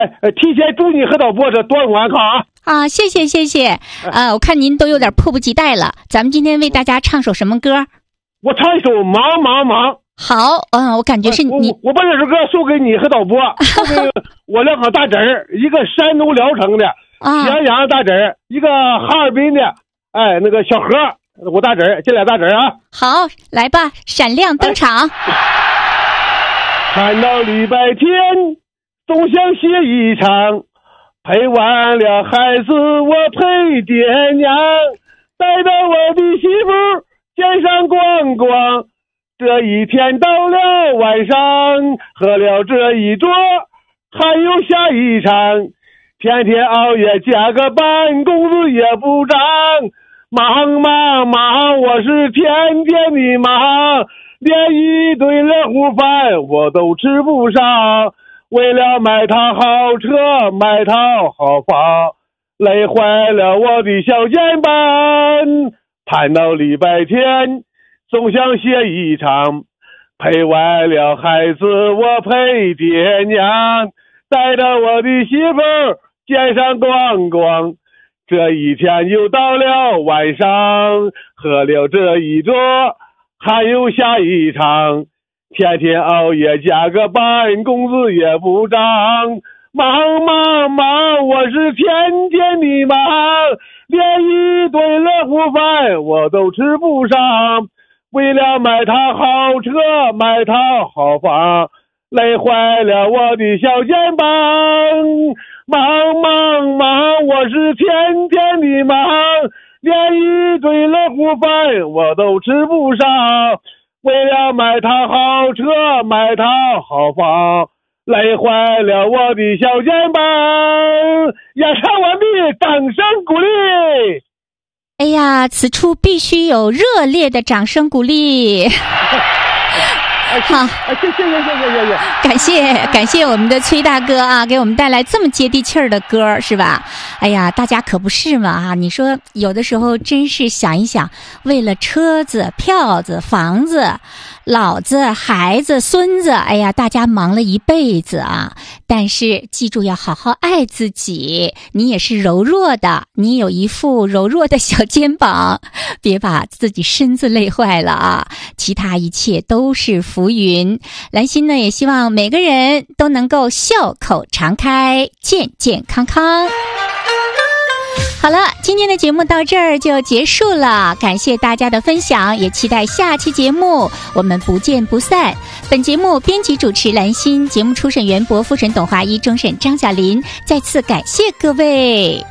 提前祝你和导播这端午安康啊！ 啊，谢谢。我看您都有点迫不及待了。咱们今天为大家唱首什么歌？ 我唱一首《忙忙忙》。 好，我感觉是你。 我把这首歌送给你和导播，送给我两个大侄儿，一个山东聊城的咸阳大侄儿，一个哈尔滨的，那个小何，我大侄儿，这俩大侄儿啊。 好，来吧，闪亮登场。 看到礼拜天，总想写一场，陪完了孩子，我陪爹娘，带着我的媳妇街上逛逛。这一天到了晚上，喝了这一桌，还有下一场。天天熬夜加个班，工资也不涨。忙，我是天天的忙，连一顿热乎饭我都吃不上。为了买套好车，买套好房，累坏了我的小肩膀。盼到礼拜天，总想写一场，陪完了孩子，我陪爹娘，带着我的媳妇街上逛逛。这一天又到了晚上，喝了这一桌，还有下一场。天天熬夜加个班，工资也不涨。忙，我是天天的忙，连一顿热乎饭我都吃不上。为了买套好车，买套好房，累坏了我的小肩膀。忙，我是天天的忙，连一顿热乎饭我都吃不上。为了买套好车，买套好房，累坏了我的小肩膀。演唱完毕，掌声鼓励。 哎呀，此处必须有热烈的掌声鼓励。好，谢，感谢我们的崔大哥啊，给我们带来这么接地气儿的歌，是吧？哎呀，大家可不是嘛啊！你说有的时候真是想一想，为了车子、票子、房子、老子、孩子、孙子，哎呀，大家忙了一辈子啊！但是记住要好好爱自己，你也是柔弱的，你有一副柔弱的小肩膀，别把自己身子累坏了啊！其他一切都是浮云。兰心呢，也希望每个人都能够笑口常开，健健康康。好了，今天的节目到这儿就结束了，感谢大家的分享，也期待下期节目我们不见不散。本节目编辑主持兰心，节目初审袁博，复审董华一，终审张小林，再次感谢各位。